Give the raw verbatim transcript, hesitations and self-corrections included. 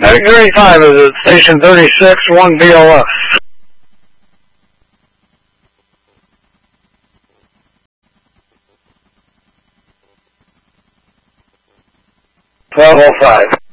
Medic thirty-five is at station thirty-six, one B L S. twelve oh five.